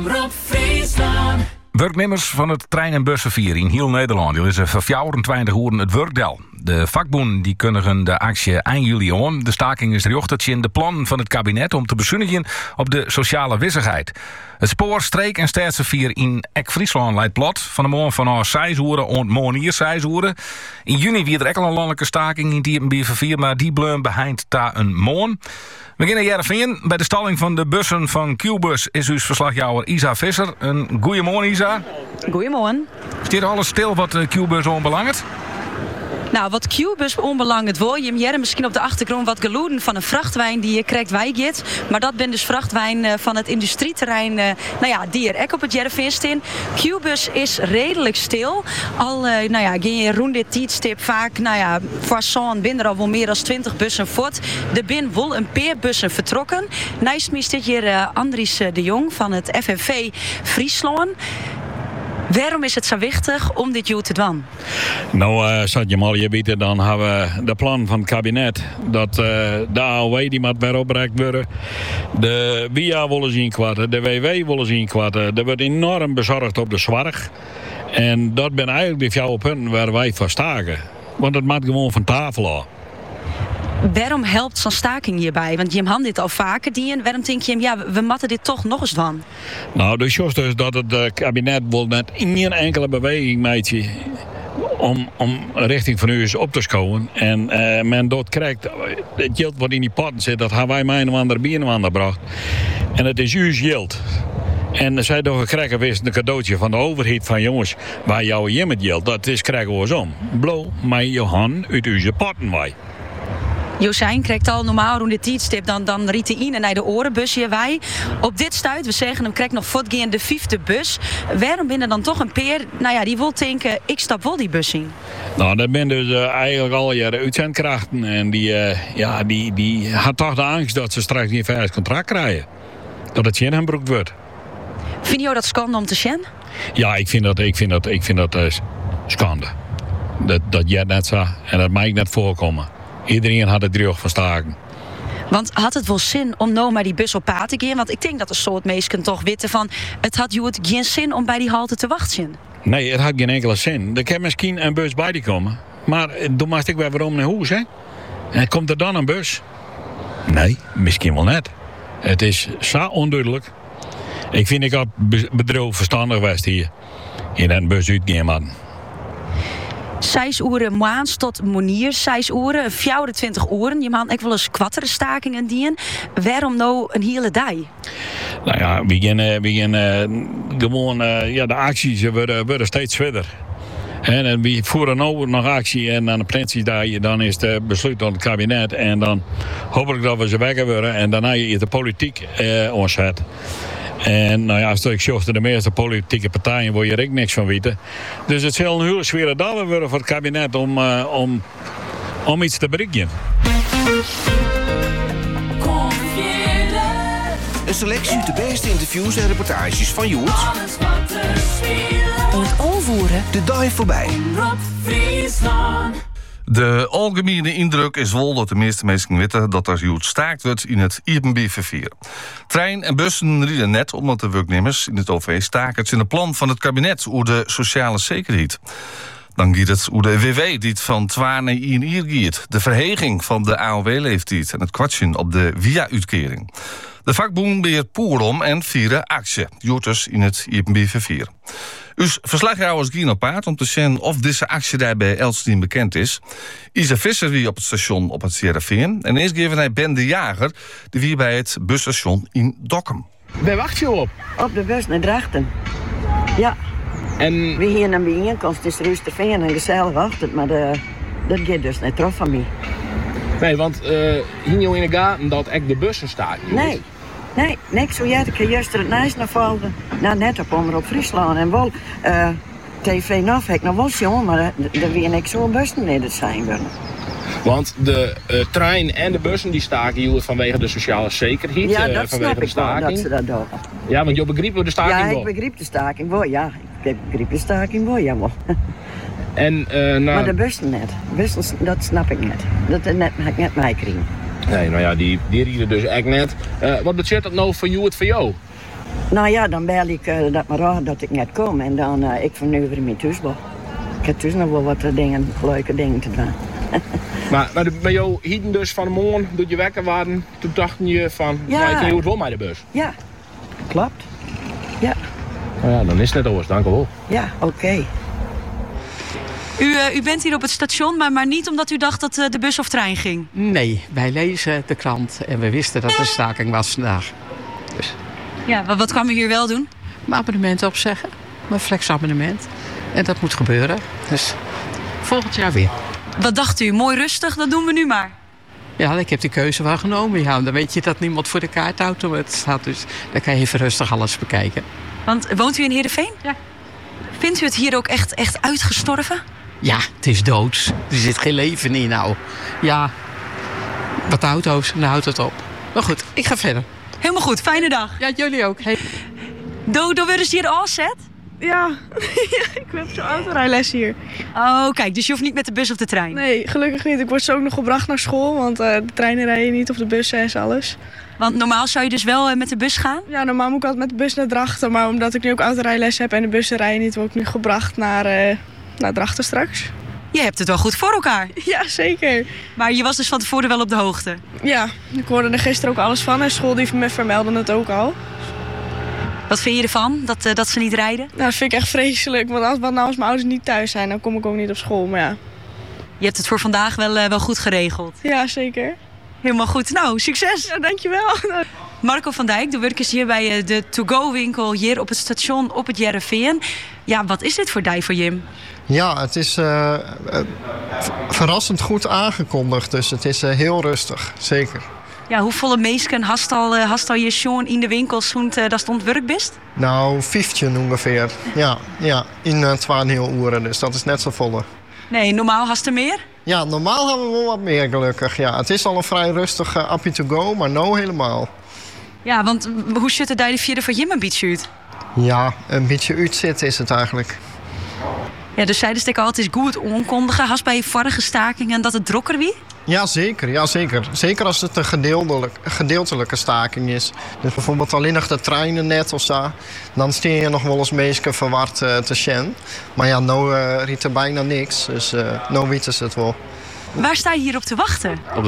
Werknemers van het trein- en busvervoer in heel Nederland die is voor 24 uur het werkdel. De vakbonden die kondigen de actie eind juli aan. De staking is gericht in de plannen van het kabinet om te bezuinigen op de sociale wissigheid. Het spoor, streek- en staatsvervoer in Friesland leidt plat. Van de morgen van 6 uur en morgen hier 6 uur. In juni weer er ook al een landelijke staking in die vervoer, maar die bleun behind ta een morgen. We beginnen Heerenveen. Bij de stalling van de bussen van Qbus is uw verslagjouwer Isa Visser. Een goeiemorgen, Isa. Goeiemorgen. Steert alles stil wat Qbus onbelangt? Nou, wat Qbus onbelangrijk wordt, je hebt misschien op de achtergrond wat geluiden van een vrachtwijn die je krijgt wijgit. Maar dat ben dus vrachtwijn van het industrieterrein, die er ook op het Heerenveen staan. Qbus is redelijk stil. Al, ging je rond dit tijdstip vaak, voor zo'n binnen al wel meer dan 20 bussen voort. Er zijn wel een paar bussen vertrokken. Naast me zit hier Andries de Jong van het FNV Friesland. Waarom is het zo wichtig om dit jaar te doen? Nou, zat je mal je weten, dan hebben we de plan van het kabinet dat de AOW die moet weer opgereikt worden. De WIA willen zien kwatten, de WW willen zien kwatten. Er wordt enorm bezorgd op de zorg. En dat zijn eigenlijk de 4 punten waar wij voor staken. Want het maakt gewoon van tafel af. Waarom helpt zo'n staking hierbij? Want je hebt dit al vaker die. Waarom denk je, we moeten dit toch nog eens doen? Nou, dus juist dus dat het kabinet wil net geen enkele beweging meidje om richting van u op te schouwen. En men dat krijgt, het geld wat in die potten zit, dat hebben wij mij een ander bier aan gebracht. En het is uw geld. En zij toch gekregen wist een cadeautje van de overheid van jongens, waar jouw je met geld, dat is krijgen we eens om. Blow mij je hand uit uw potten wij. Josijn krijgt al normaal rond dit tijdstip, dan riet hij in en naar de orenbus hier wij. Op dit stuit, we zeggen hem krijgt nog voortgaan de 5e bus. Waarom binnen dan toch een peer, die wil denken, ik stap wel die bus in? Nou, dat zijn dus eigenlijk al jaren uitzendkrachten. En die had toch de angst dat ze straks geen vast contract krijgen. Dat het geen gebroekt wordt. Vind je dat schande om te zien? Ja, ik vind dat schande. Dat jij net zo en dat mag ik net voorkomen. Iedereen had het droog van staken. Want had het wel zin om nou maar die bus op paard te gaan? Want ik denk dat een soort mensen toch weten van, het had geen zin om bij die halte te wachten. Nee, het had geen enkele zin. Er kan misschien een bus bij die komen. Maar dan moest ik weer waarom naar huis, hè? En komt er dan een bus? Nee, misschien wel net. Het is zo onduidelijk. Ik vind ik had bedrijf verstandig geweest hier. In een bus uitgaan hadden. 6 uur maand tot monier, 6 uur, 24 uur. Je maakt ook wel eens kwattere stakingen dienen. Waarom nou een hele dag? Nou ja, we gaan gewoon, de acties worden steeds verder. En we voeren nu nog actie en aan de plantiedag dan is het besluit van het kabinet. En dan hopelijk dat we ze weg worden en daarna je de politiek ontzet. En als ik zocht de meeste politieke partijen wil je er ook niks van weten. Dus het zal een hele zware dag worden voor het kabinet om iets te bereiken. Een selectie uit de beste interviews en reportages van Joert. Het overvoeren. De dag voorbij. De algemene indruk is wel dat de meeste mensen weten dat er Joert staakt wordt in het IPB-vervoer. Trein en bussen rieden net omdat de werknemers in het OV staken in het plan van het kabinet over de sociale zekerheid. Dan gaat het over de WW die het van 2 naar 1 jaar gaat. De verheging van de AOW-leeftijd en het kwartje op de via-uitkering. De vakbonden beheert Poerom en vieren actie. Joerters in het IPB-vervoer. Dus verslagjouwers gaan op paard om te zien of deze actie daar bij Elstien bekend is. Isa Visser wie op het station op het Heerenveen. En eerst geven hij Ben de Jager, die wie bij het busstation in Dokkum. Waar wacht je op? Op de bus naar Drachten. Ja. En We hier naar bijeenkomst is Roosterveen en gezellig wachten, maar dat gaat dus niet terug van mij. nee, want hing je in de gaten dat echt de bussen staan? Nee, niks. Zo jij kan juist het nijs naar volgen. Nou, net op Omroep Friesland. En wel, TV Naf heb ik nog wel zien, maar er weer niks zo'n bussen in het zijn willen. Want de trein en de bussen die staken hier vanwege de sociale zekerheid. Ja, dat vanwege snap de ik staking. wel, dat ze dat doen. Ja, want je begreep de staking wel. Ja, ik begreep de staking wel, ja. Ik begreep de staking wel, jawel. En, Maar de bussen net. Bussen, dat snap ik net. Dat heb ik net meegekregen. Nee, die rieden dus echt net. Wat betekent dat nou voor jou het voor jou? Nou ja, dan bel ik dat maar raar dat ik net kom. En dan ik van nu weer in mijn thuisbal. Ik heb dus nog wel wat leuke dingen te doen. Maar bij jou hieden dus van de morgen, doet je wekker waren, toen dacht je van, ik weet het wel met de bus. Ja, klopt. Ja. Nou ja, dan is het net over, dank u wel. Ja, oké. U bent hier op het station, maar niet omdat u dacht dat de bus of trein ging? Nee, wij lezen de krant en we wisten dat er staking was vandaag. Dus Ja, wat kwam u hier wel doen? mijn abonnement opzeggen, mijn flexabonnement. En dat moet gebeuren. Dus volgend jaar weer. Wat dacht u? Mooi rustig, dat doen we nu maar. Ja, ik heb die keuze wel genomen. Ja, dan weet je dat niemand voor de kaart houdt. Het staat dus, dan kan je even rustig alles bekijken. Want woont u in Heerenveen? Ja. Vindt u het hier ook echt uitgestorven? Ja, het is doods. Er zit geen leven in nou. Ja, wat auto's en dan houdt het op. Maar goed, ik ga verder. Helemaal goed, fijne dag. Ja, jullie ook. Hey. Doe worden ze hier al zet? Ja, ik heb zo'n autorijles hier. Oh, kijk, dus je hoeft niet met de bus of de trein? Nee, gelukkig niet. Ik word zo ook nog gebracht naar school, want de treinen rijden niet of de bussen en alles. Want normaal zou je dus wel met de bus gaan? Ja, normaal moet ik altijd met de bus naar Drachten, maar omdat ik nu ook autorijles heb en de bussen rijden niet, word ik nu gebracht naar Drachten straks. Je hebt het wel goed voor elkaar. Ja, zeker. Maar je was dus van tevoren wel op de hoogte? Ja, ik hoorde er gisteren ook alles van en school die me vermelden het ook al. Wat vind je ervan, dat ze niet rijden? Nou, dat vind ik echt vreselijk, want als mijn ouders niet thuis zijn, dan kom ik ook niet op school, maar ja. Je hebt het voor vandaag wel goed geregeld. Ja, zeker. Helemaal goed. Nou, succes! Ja, dankjewel. Marco van Dijk, de werkers hier bij de to-go-winkel hier op het station op het Jereveen. Ja, wat is dit voor dij voor Jim? Ja, het is verrassend goed aangekondigd, dus het is heel rustig, zeker. Ja, hoeveel meesken hast al je schon in de winkel daar stond werkbest? Nou, 15 ongeveer. Ja, in 2,5 uur, dus dat is net zo volle. Nee, normaal hast er meer? Ja, normaal hebben we wel wat meer gelukkig. Ja, het is al een vrij rustig appie to go, maar nou helemaal. Ja, want hoe zit het daar de vierde van Jim een beetje uit? Ja, een beetje uitzitten is het eigenlijk. Ja, dus zeiden ze altijd goed onkondigen. Hast bij vorige stakingen dat het drokker wie? Ja, zeker. Zeker als het een gedeeltelijke staking is. Dus bijvoorbeeld alleen nog de treinen net of zo. Dan steen je nog wel eens meestal verward te sjen. Maar ja, nou riet er bijna niks. Dus nou weten ze het wel. Waar sta je hier op te wachten?